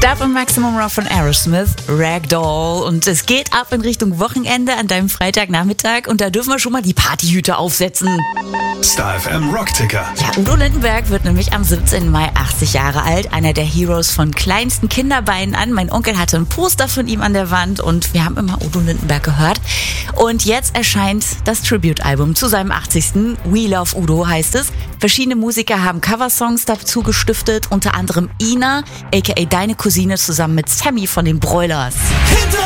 Stab im Maximum Rock von Aerosmith, Ragdoll. Und es geht ab in Richtung Wochenende an deinem Freitagnachmittag. Und da dürfen wir schon mal die Partyhüte aufsetzen. Star FM Rockticker. Ja, Udo Lindenberg wird nämlich am 17. Mai 80 Jahre alt. Einer der Heroes von kleinsten Kinderbeinen an. Mein Onkel hatte ein Poster von ihm an der Wand und wir haben immer Udo Lindenberg gehört. Und jetzt erscheint das Tribute-Album zu seinem 80. We Love Udo heißt es. Verschiedene Musiker haben Coversongs dazu gestiftet, unter anderem Ina, aka Deine Cousine, zusammen mit Sammy von den Broilers.